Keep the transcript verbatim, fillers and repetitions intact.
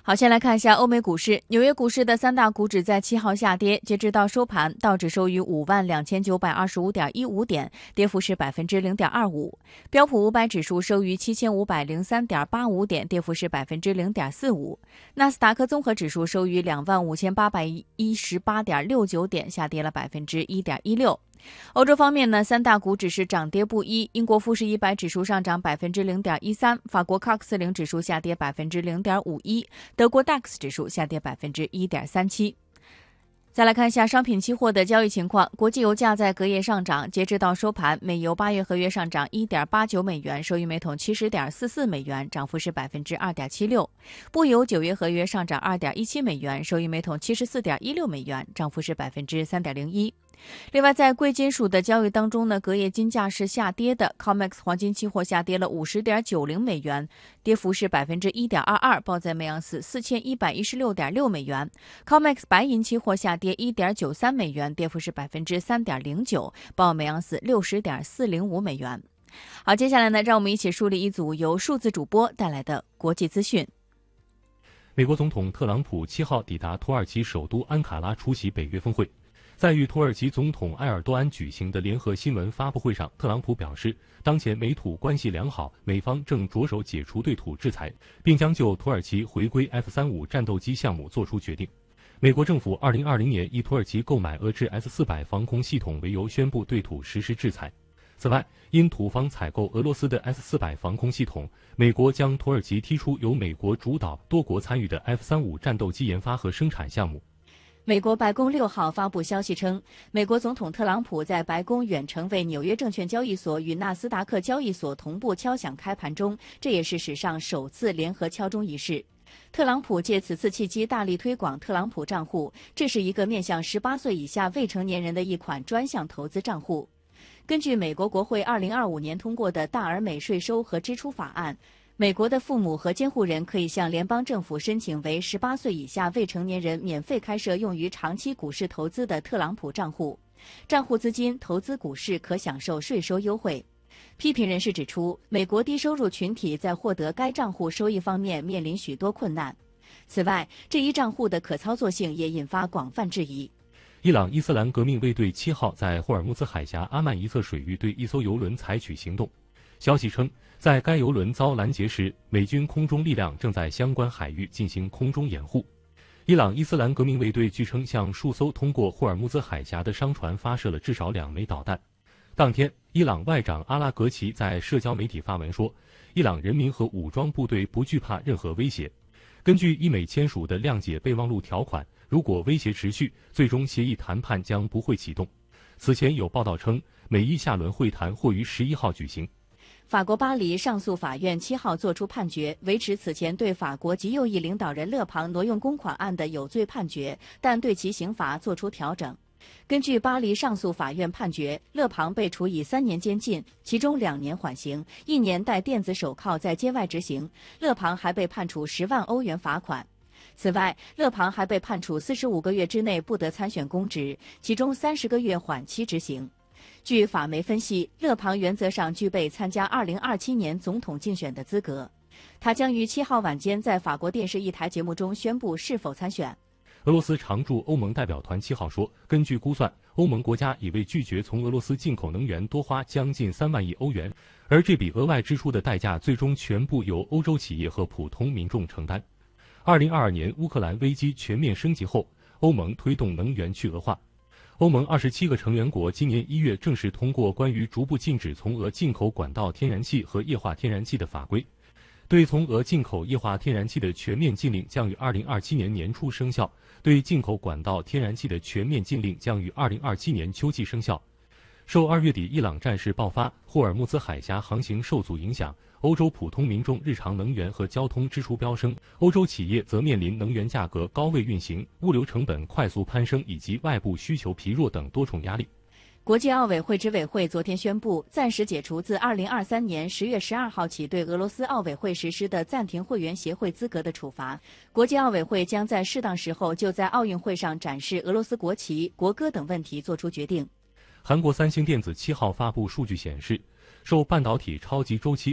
好，先来看一下欧美股市。纽约股市的三大股指在七号下跌，截止到收盘，道指收于五万两千九百二十五点一五点，跌幅是百分之零点二五；标普五百指数收于七千五百零三点八五点，跌幅是百分之零点四五；纳斯达克综合指数收于两万五千八百一十八点六九点，下跌了百分之一点一六。欧洲方面呢，三大股指是涨跌不一，英国富时一百指数上涨百分之零点一三，法国 C A C 四零指数下跌百分之零点五一，德国 D A X 指数下跌百分之一点三七。再来看一下商品期货的交易情况，国际油价在隔夜上涨，截止到收盘，美油八月合约上涨 一点八九美元，收于每桶七十点四四美元，涨幅是百分之二点七六。布油九月合约上涨 二点一七美元，收于每桶七十四点一六美元，涨幅是百分之三点零一。另外，在贵金属的交易当中呢，隔夜金价是下跌的 ，C O M E X 黄金期货下跌了 五十点九零美元，跌幅是百分之一点二二，报在每盎司四千一百一十六点六美元。C O M E X 白银期货下跌一点九三美元，跌幅是百分之三点零九，报每盎司六十点四零五美元。好，接下来呢，让我们一起梳理一组由数字主播带来的国际资讯。 美国总统特朗普七号抵达土耳其首都安卡拉出席北约峰会。在与土耳其总统埃尔多安举行的联合新闻发布会上，特朗普表示，当前美土关系良好，美方正着手解除对土制裁，并将就土耳其回归 F 三十五 战斗机项目作出决定。美国政府二零二零年以土耳其购买俄制 S 四百 防空系统为由，宣布对土实施制裁。此外，因土方采购俄罗斯的 S 四百 防空系统，美国将土耳其踢出由美国主导、多国参与的 F 三十五 战斗机研发和生产项目。 美国白宫六号发布消息称，美国总统特朗普在白宫远程为纽约证券交易所与纳斯达克交易所同步敲响开盘钟，这也是史上首次联合敲钟仪式。特朗普借此次契机大力推广特朗普账户，这是一个面向十八岁以下未成年人的一款专项投资账户。根据美国国会二零二五年通过的大而美税收和支出法案，美国的父母和监护人可以向联邦政府申请为十八岁以下未成年人免费开设用于长期股市投资的特朗普账户，账户资金投资股市可享受税收优惠。批评人士指出，美国低收入群体在获得该账户收益方面面临许多困难。此外，这一账户的可操作性也引发广泛质疑。 伊朗伊斯兰革命卫队七号在霍尔木兹海峡阿曼一侧水域对一艘油轮采取行动。消息称，在该油轮遭拦截时，美军空中力量正在相关海域进行空中掩护。伊朗伊斯兰革命卫队据称向数艘通过霍尔木兹海峡的商船发射了至少两枚导弹。当天，伊朗外长阿拉格齐在社交媒体发文说，伊朗人民和武装部队不惧怕任何威胁。根据伊美签署的谅解备忘录条款，如果威胁持续，最终协议谈判将不会启动。此前有报道称，美伊下轮会谈或于十一号举行。 法国巴黎上诉法院七号作出判决，维持此前对法国极右翼领导人勒庞挪用公款案的有罪判决，但对其刑罚作出调整。根据巴黎上诉法院判决，勒庞被处以三年监禁，其中两年缓刑，一年戴电子手铐在街外执行。勒庞还被判处十万欧元罚款。此外，勒庞还被判处四十五个月之内不得参选公职，其中三十个月缓期执行。据法媒分析，勒庞原则上具备参加二零二七年总统竞选的资格。他将于七号晚间在法国电视一台节目中宣布是否参选。 俄罗斯常驻欧盟代表团七号说，根据估算，欧盟国家已为拒绝从俄罗斯进口能源多花将近三万亿欧元，而这笔额外支出的代价最终全部由欧洲企业和普通民众承担。二零二二年乌克兰危机全面升级后，欧盟推动能源去俄化。欧盟二十七个成员国今年一月正式通过关于逐步禁止从俄进口管道天然气和液化天然气的法规。对从俄进口液化天然气的全面禁令将于二零二七年年初生效，对进口管道天然气的全面禁令将于二零二七年秋季生效。受二月底伊朗战事爆发、霍尔木兹海峡航行受阻影响，欧洲普通民众日常能源和交通支出飙升，欧洲企业则面临能源价格高位运行、物流成本快速攀升以及外部需求疲弱等多重压力。 国际奥委会执委会昨天宣布，暂时解除自二零二三年十月十二号起对俄罗斯奥委会实施的暂停会员协会资格的处罚。国际奥委会将在适当时候就在奥运会上展示俄罗斯国旗、国歌等问题作出决定。 韩国三星电子七号发布数据显示，受半导体超级周期